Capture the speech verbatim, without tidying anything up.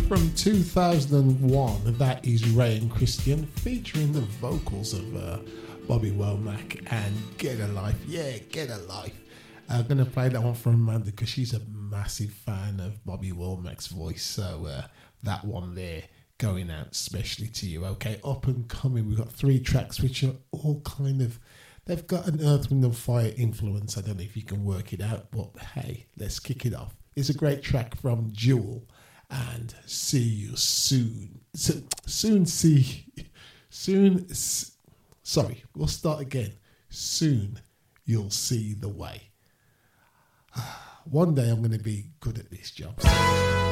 from two thousand one, that is Ray and Christian, featuring the vocals of uh, Bobby Womack and Get a Life. Yeah, Get a Life. I'm going to play that one from Amanda because she's a massive fan of Bobby Womack's voice. So uh, that one there going out especially to you. Okay, up and coming, we've got three tracks which are all kind of, they've got an Earth, Wind and Fire influence. I don't know if you can work it out, but hey, let's kick it off. It's a great track from Jewel and See You Soon. So, soon see, soon, s- sorry, we'll start again. Soon you'll see the way. One day I'm going to be good at this job.